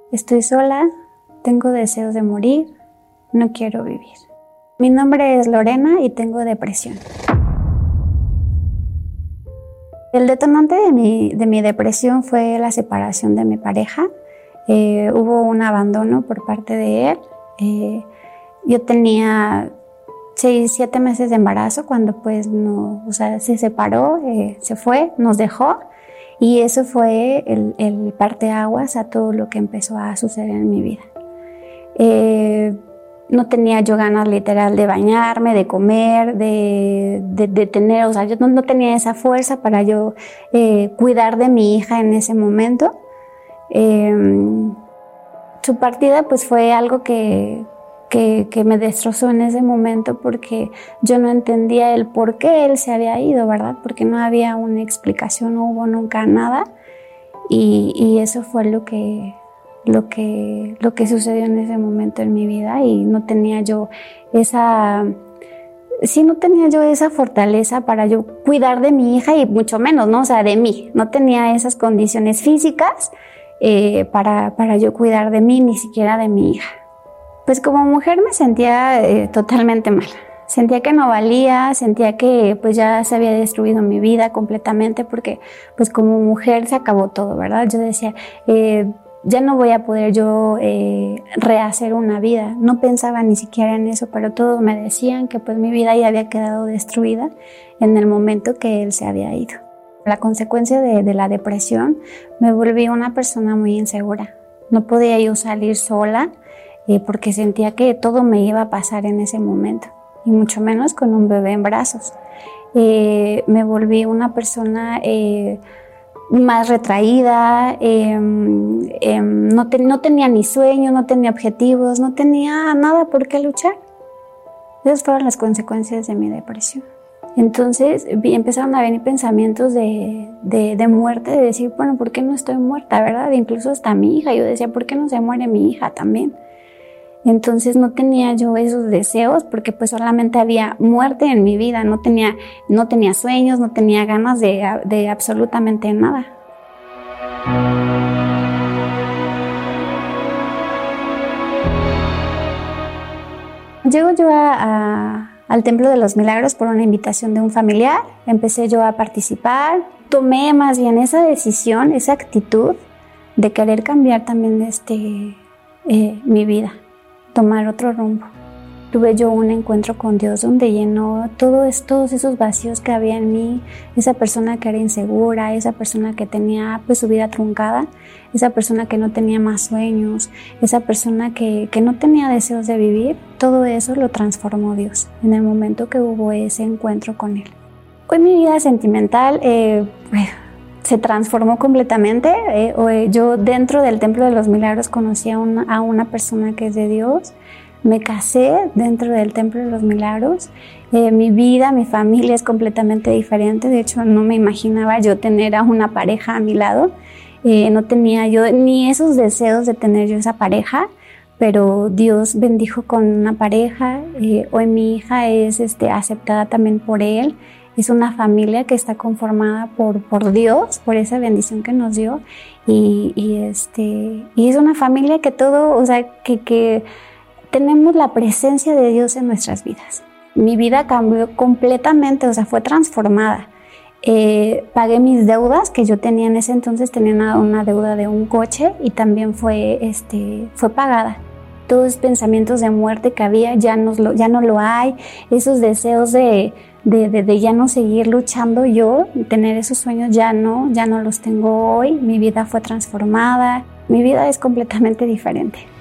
estoy sola, tengo deseos de morir, no quiero vivir. Mi nombre es Lorena y tengo depresión. El detonante de mi depresión fue la separación de mi pareja. Hubo un abandono por parte de él. Yo tenía 6-7 meses de embarazo cuando pues no, se separó, se fue, nos dejó, y eso fue el parteaguas a todo lo que empezó a suceder en mi vida. No tenía yo ganas literal de bañarme, de comer, de tener, yo no tenía esa fuerza para yo cuidar de mi hija en ese momento. Su partida pues fue algo que me destrozó en ese momento, porque yo no entendía el por qué él se había ido, ¿verdad? Porque no había una explicación, no hubo nunca nada, y eso fue lo que sucedió en ese momento en mi vida, y no tenía yo esa fortaleza para yo cuidar de mi hija, y mucho menos, ¿no? De mí. No tenía esas condiciones físicas para yo cuidar de mí, ni siquiera de mi hija. Pues como mujer me sentía totalmente mal. Sentía que no valía, sentía que pues ya se había destruido mi vida completamente, porque pues como mujer se acabó todo, ¿verdad? Yo decía, ya no voy a poder yo rehacer una vida. No pensaba ni siquiera en eso, pero todos me decían que pues mi vida ya había quedado destruida en el momento que él se había ido. La consecuencia de la depresión, me volví una persona muy insegura. No podía yo salir sola, porque sentía que todo me iba a pasar en ese momento, y mucho menos con un bebé en brazos. Me volví una persona más retraída, no tenía ni sueño, no tenía objetivos, no tenía nada por qué luchar. Esas fueron las consecuencias de mi depresión. Entonces empezaron a venir pensamientos de muerte, de decir, bueno, ¿por qué no estoy muerta, verdad? Incluso hasta mi hija, yo decía, ¿por qué no se muere mi hija también? Entonces no tenía yo esos deseos, porque pues solamente había muerte en mi vida, no tenía sueños, no tenía ganas de absolutamente nada. Llego yo al Templo de los Milagros por una invitación de un familiar. Empecé yo a participar, tomé más bien esa decisión, esa actitud de querer cambiar también mi vida, tomar otro rumbo. Tuve yo un encuentro con Dios donde llenó todos esos vacíos que había en mí, esa persona que era insegura, esa persona que tenía pues su vida truncada, esa persona que no tenía más sueños, esa persona que no tenía deseos de vivir. Todo eso lo transformó Dios en el momento que hubo ese encuentro con Él. Hoy mi vida sentimental se transformó completamente. Yo dentro del Templo de los Milagros conocí a una persona que es de Dios. Me casé dentro del Templo de los Milagros. Mi vida, mi familia es completamente diferente. De hecho, no me imaginaba yo tener a una pareja a mi lado. No tenía yo ni esos deseos de tener yo esa pareja, pero Dios bendijo con una pareja. Hoy mi hija es aceptada también por Él. Es una familia que está conformada por Dios, por esa bendición que nos dio. Y es una familia que que tenemos la presencia de Dios en nuestras vidas. Mi vida cambió completamente, fue transformada. Pagué mis deudas que yo tenía en ese entonces. Tenía una deuda de un coche y también fue pagada. Todos los pensamientos de muerte que había ya no lo hay. Esos deseos de ya no seguir luchando yo, tener esos sueños ya no los tengo hoy. Mi vida fue transformada. Mi vida es completamente diferente.